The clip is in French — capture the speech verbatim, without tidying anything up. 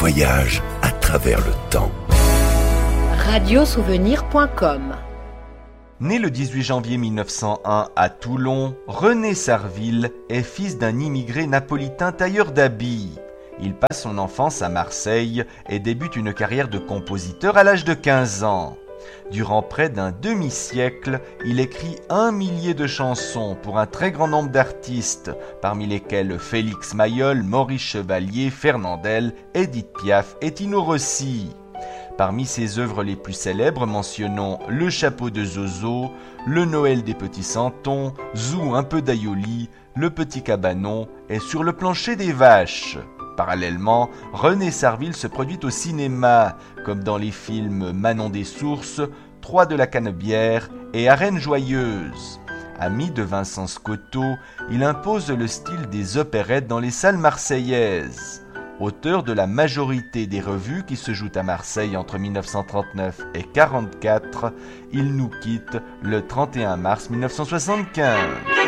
voyage à travers le temps. radiosouvenir point com. Né le dix-huit janvier mille neuf cent un à Toulon, René Sarville est fils d'un immigré napolitain tailleur d'habits. Il passe son enfance à Marseille et débute une carrière de compositeur à l'âge de quinze ans. Durant près d'un demi-siècle, il écrit un millier de chansons pour un très grand nombre d'artistes, parmi lesquels Félix Mayol, Maurice Chevalier, Fernandel, Édith Piaf et Tino Rossi. Parmi ses œuvres les plus célèbres, mentionnons Le chapeau de Zozo, Le Noël des petits santons, Zou un peu d'aïoli, Le petit cabanon et Sur le plancher des vaches. Parallèlement, René Sarville se produit au cinéma, comme dans les films Manon des Sources, Trois de la Canebière et Arène Joyeuse. Ami de Vincent Scotto, il impose le style des opérettes dans les salles marseillaises. Auteur de la majorité des revues qui se jouent à Marseille entre mille neuf cent trente-neuf et mille neuf cent quarante-quatre, il nous quitte le trente et un mars mille neuf cent soixante-quinze.